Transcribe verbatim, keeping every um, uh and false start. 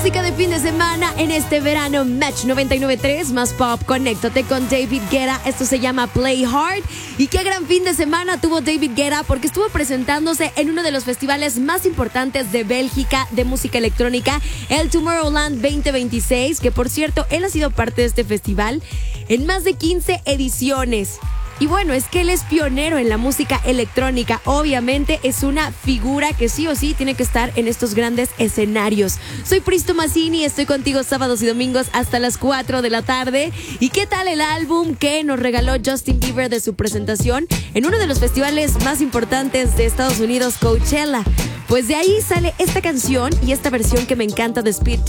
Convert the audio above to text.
música de fin de semana en este verano. Match noventa y nueve punto tres más pop. Conéctate con David Guetta. Esto se llama Play Hard. Y qué gran fin de semana tuvo David Guetta, porque estuvo presentándose en uno de los festivales más importantes de Bélgica de música electrónica, el Tomorrowland veinte veintiséis, que por cierto, él ha sido parte de este festival en más de quince ediciones. Y bueno, es que él es pionero en la música electrónica. Obviamente es una figura que sí o sí tiene que estar en estos grandes escenarios. Soy Pristo Mazzini, estoy contigo sábados y domingos hasta las cuatro de la tarde. ¿Y qué tal el álbum que nos regaló Justin Bieber de su presentación en uno de los festivales más importantes de Estados Unidos, Coachella? Pues de ahí sale esta canción y esta versión que me encanta de Speed